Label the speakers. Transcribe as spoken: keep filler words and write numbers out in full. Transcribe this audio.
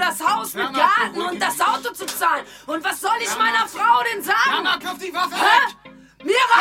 Speaker 1: das Haus mit
Speaker 2: Mama,
Speaker 1: Garten
Speaker 2: beruhige
Speaker 1: und das
Speaker 2: dich.
Speaker 1: Auto zu zahlen. Und was soll ich
Speaker 2: Mama.
Speaker 1: meiner Frau denn sagen?
Speaker 2: Mama, kauf die Waffe
Speaker 1: Hä?
Speaker 2: weg!
Speaker 1: Mir